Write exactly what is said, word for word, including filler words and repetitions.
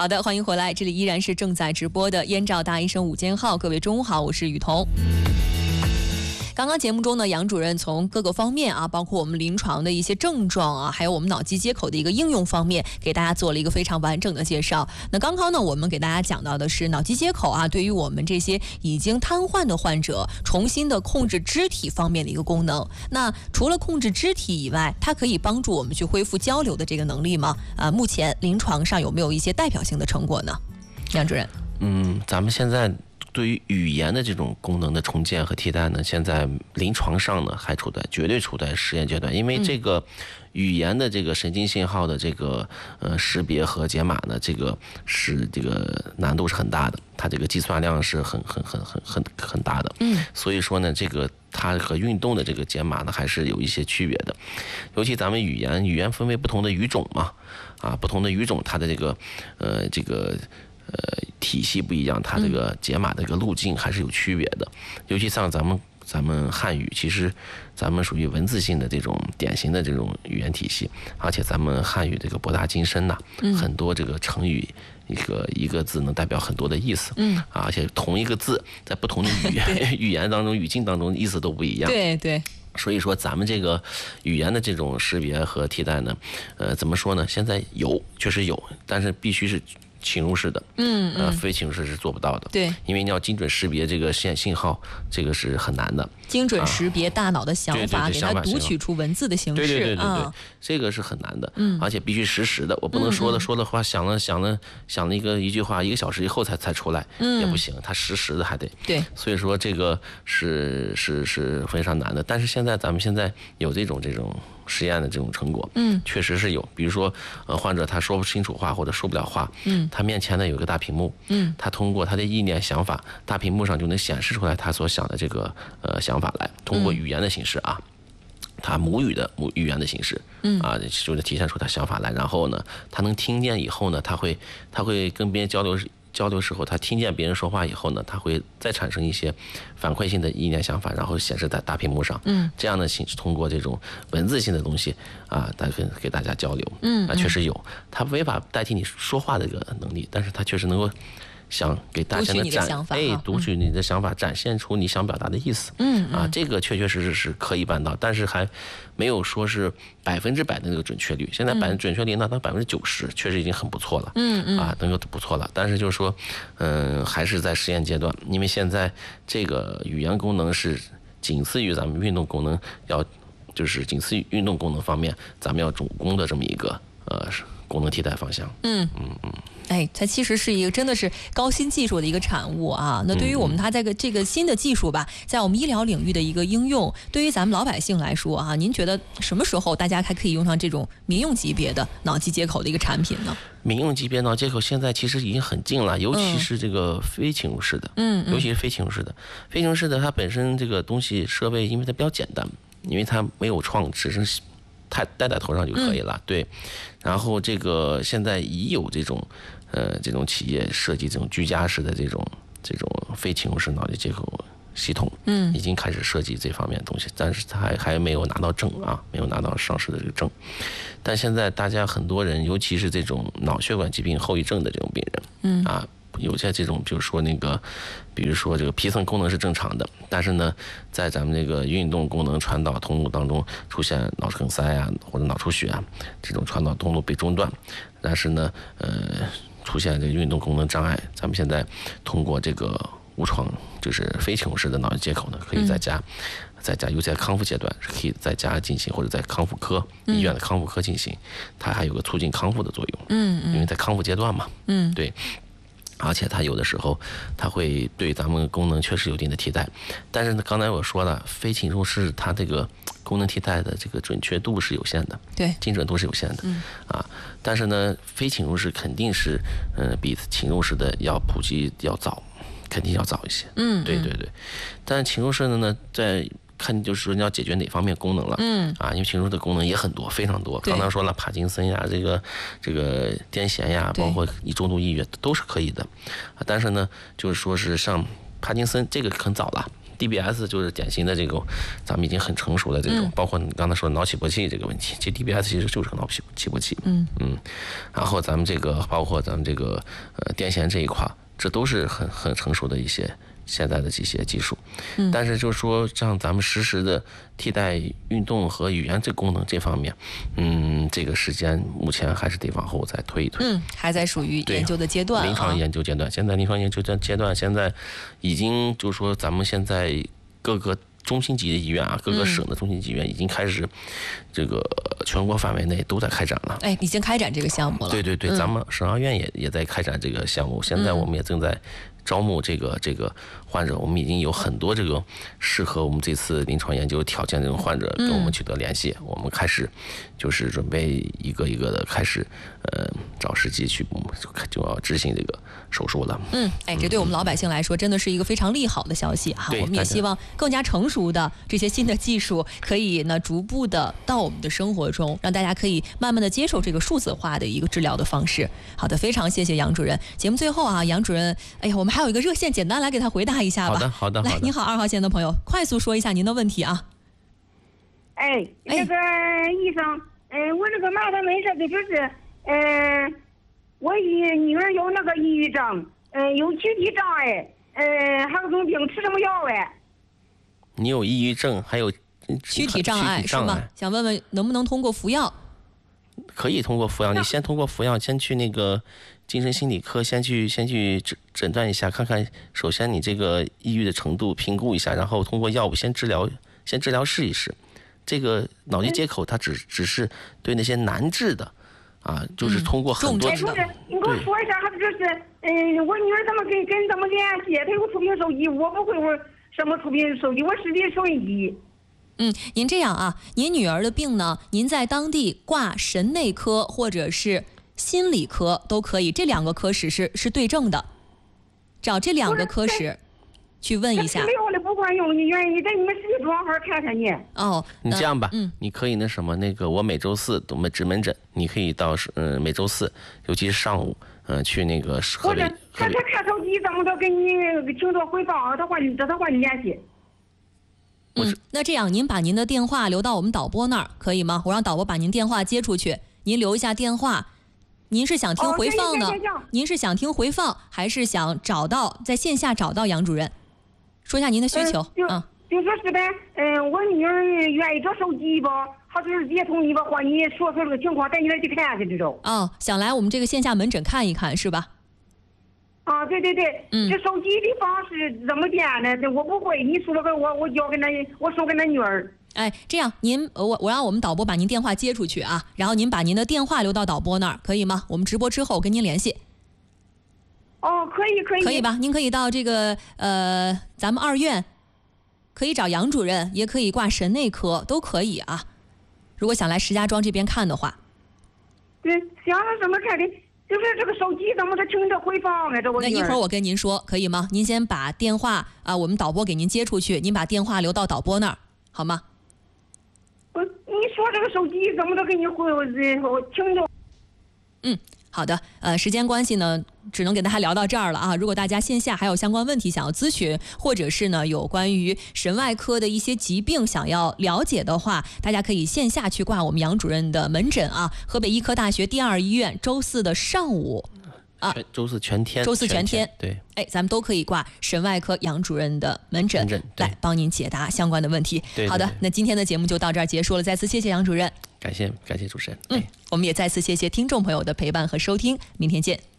好的，欢迎回来，这里依然是正在直播的燕赵大医生午间号，各位中午好，我是雨桐。刚刚节目中呢，杨主任从各个方面啊，包括我们临床的一些症状啊，还有我们脑机接口的一个应用方面，给大家做了一个非常完整的介绍。那刚刚呢，我们给大家讲到的是脑机接口啊，对于我们这些已经瘫痪的患者，重新的控制肢体方面的一个功能。那除了控制肢体以外，它可以帮助我们去恢复交流的这个能力吗？啊，目前临床上有没有一些代表性的成果呢？杨主任， 嗯，咱们现在对于语言的这种功能的重建和替代呢，现在临床上呢还处在绝对处在实验阶段，因为这个语言的这个神经信号的这个呃识别和解码呢，这个是这个难度是很大的，它这个计算量是很很很很很很大的，嗯，所以说呢，这个它和运动的这个解码呢还是有一些区别的，尤其咱们语言语言分为不同的语种嘛，啊，不同的语种它的这个呃这个。呃，体系不一样，它这个解码的这个路径还是有区别的。尤其像咱们咱们汉语，其实咱们属于文字性的这种典型的这种语言体系，而且咱们汉语这个博大精深呐、啊，很多这个成语一个一个字能代表很多的意思，嗯，啊，而且同一个字在不同的语言语言当中、语境当中意思都不一样。 对对。 所以说，咱们这个语言的这种识别和替代呢，呃，怎么说呢？现在有，确实有，但是必须是侵入式的，嗯，呃，非侵入式是做不到的， 对， 因为你要精准识别这个信信号，这个是很难的。 精准识别大脑的想法，啊、对对对给它读取出文字的形式， 对对对对对， 啊、 这个是很难的，嗯，而且必须实时的，我不能说了、嗯、说了话，想了想了想了一个一句话，一个小时以后才才出来，嗯，也不行，它实时的还得， 对， 所以说这个是是是非常难的。但是现在咱们现在有这种这种实验的这种成果，嗯，确实是有，比如说呃患者他说不清楚话或者说不了话，嗯，他面前呢有个大屏幕，嗯，他通过他的意念想法，大屏幕上就能显示出来他所想的这个呃想法来，通过语言的形式啊，他母语的母语言的形式，嗯啊，就是体现出他想法来。然后呢，他能听见以后呢，他会他会跟别人交流交流时候，他听见别人说话以后呢，他会再产生一些反馈性的意念想法，然后显示在大屏幕上。嗯，这样的形式通过这种文字性的东西啊，大跟给大家交流。嗯，啊，确实有，他没法代替你说话的这个能力，但是他确实能够。想给大家的展，哎，读取你的想法，展现出你想表达的意思。嗯啊，这个确确实实是可以办到，但是还没有说是百分之百的那个准确率。现在百分准确率达到百分之九十，确实已经很不错了。嗯嗯啊，能够不错了。但是就是说，嗯，还是在实验阶段，因为现在这个语言功能是仅次于咱们运动功能，要就是仅次于运动功能方面，咱们要主攻的这么一个呃功能替代方向。嗯嗯嗯。 哎，它其实是一个真的是高新技术的一个产物啊。那对于我们它这个这个新的技术吧，在我们医疗领域的一个应用，对于咱们老百姓来说啊，您觉得什么时候大家还可以用上这种民用级别的脑机接口的一个产品呢？ 民用级别脑接口现在其实已经很近了，尤其是这个非侵入式的，嗯，尤其是非侵入式的，非侵入式的它本身这个东西设备，因为它比较简单，因为它没有创，只是太戴在头上就可以了，嗯、对。然后这个现在已有这种。呃，这种企业设计这种居家式的这种这种非侵入式脑机接口系统，嗯，已经开始设计这方面的东西，但是它还还没有拿到证啊，没有拿到上市的这个证。但现在大家很多人，尤其是这种脑血管疾病后遗症的这种病人，嗯啊，有些这种，比如说那个，比如说这个皮层功能是正常的，但是呢，在咱们这个运动功能传导通路当中出现脑梗塞啊，或者脑出血啊，这种传导通路被中断，但是呢，呃。出现这个运动功能障碍，咱们现在通过这个无创，就是非侵入式的脑机接口呢，可以在家，嗯、在家，尤其在康复阶段，是可以在家进行，或者在康复科、嗯、医院的康复科进行，它还有个促进康复的作用。嗯嗯，因为在康复阶段嘛。嗯，对。而且它有的时候，它会对咱们功能确实有一定的替代，但是呢，刚才我说了，非侵入式它这个功能替代的这个准确度是有限的， 对， 精准度是有限的，嗯啊，但是呢，非侵入式肯定是，嗯、呃，比侵入式的要普及要早，肯定要早一些，嗯，对对对，但是侵入式的呢，在看就是说你要解决哪方面功能了，嗯啊，因为侵入的功能也很多，非常多。刚刚说了帕金森呀，这个这个癫痫呀，包括你重度抑郁都是可以的，但是呢，就是说是像帕金森这个很早了。 D B S 就是典型的这种，咱们已经很成熟的这种，嗯、包括你刚才说的脑起搏器这个问题，其实 D B S 其实就是个脑起起搏器。嗯嗯，然后咱们这个包括咱们这个呃癫痫这一块，这都是很很成熟的一些现在的这些技术。嗯，但是就是说像咱们实时的替代运动和语言这功能这方面，嗯，这个时间目前还是得往后再推一推。 嗯，还在属于研究的阶段， 临床研究阶段。现在临床研究阶段，现在已经就是说咱们现在各个中心级的医院啊，各个省的中心级医院已经开始这个全国范围内都在开展了。 哎，已经开展这个项目了。 对对对，嗯、咱们省二院也也在开展这个项目。现在我们也正在招募这个这个患者，我们已经有很多这个适合我们这次临床研究条件这种患者跟我们取得联系，嗯、我们开始就是准备一个一个的开始呃找时机去就要执行这个手术了。 嗯，哎，这对我们老百姓来说真的是一个非常利好的消息哈。我们也希望更加成熟的这些新的技术可以呢逐步的到我们的生活中，让大家可以慢慢的接受这个数字化的一个治疗的方式。好的，非常谢谢杨主任。节目最后啊，杨主任，哎呀，我们还有一个热线，简单来给他回答一下吧。 好的，好的， 来，你好，二号线的朋友，快速说一下您的问题啊。 哎，那个医生，嗯、呃，我这个麻烦问一下，就是，嗯、呃，我女女儿有那个抑郁症，嗯、呃，有躯体障碍，嗯、呃，还有种病，吃什么药哎？ 你有抑郁症，还有躯体障碍是吗？想问问能不能通过服药？ 可以通过服药，你先通过服药，先去那个精神心理科，先去先去诊诊断一下，看看首先你这个抑郁的程度评估一下，然后通过药物先治疗，先治疗试一试。这个脑机接口它只只是对那些难治的，啊，就是通过很多治疗。你给我说一下，他就是，嗯，我女儿怎么跟跟怎么联系？她有触屏手机，我不会我什么触屏手机，我是的收音机。 嗯，您这样啊，您女儿的病呢，您在当地挂神内科或者是心理科都可以，这两个科室是是对症的，找这两个科室去问一下。 没有的不管用，你愿意在你们十里庄号看看你。 哦， 你这样吧，嗯，你可以那什么，那个我每周四我们值门诊，你可以到嗯、呃、每周四，尤其是上午，嗯、呃、去那个河北。 他他看手机怎么着跟你听着回放，他换他换你联系。 嗯，那这样您把您的电话留到我们导播那儿可以吗？我让导播把您电话接出去，您留一下电话。您是想听回放呢？哦、您是想听回放，还是想找到在线下找到杨主任？说一下您的需求啊。 就就说是呗，嗯、呃，我女儿愿意找手机吧，她就是接通你吧，或你说说这个情况，带你来去看去，这种。 哦，想来我们这个线下门诊看一看是吧？ 啊，对对对，嗯，这手机的方式怎么点呢？我不会，你说给我，我教给他，我说给他女儿。 哎，这样您我我让我们导播把您电话接出去啊，然后您把您的电话留到导播那儿，可以吗？我们直播之后跟您联系。 哦，可以可以。 可以吧？您可以到这个呃咱们二院，可以找杨主任，也可以挂神内科，都可以啊。如果想来石家庄这边看的话。 对，想怎么看的？就是这个手机怎么着听着回放啊？这我那一会儿我跟您说，可以吗？您先把电话啊，我们导播给您接出去，您把电话留到导播那儿，好吗？ 我你说这个手机怎么着给你回我我听着。 嗯，好的。呃，时间关系呢，只能给大家聊到这儿了啊。如果大家线下还有相关问题想要咨询，或者是呢有关于神外科的一些疾病想要了解的话，大家可以线下去挂我们杨主任的门诊啊。河北医科大学第二医院周四的上午啊， 周四全天， 周四全天， 对， 哎，咱们都可以挂神外科杨主任的门诊， 门诊来帮您解答相关的问题。 对对对， 好的，那今天的节目就到这儿结束了，再次谢谢杨主任， 感谢感谢主持人。 嗯，我们也再次谢谢听众朋友的陪伴和收听，明天见。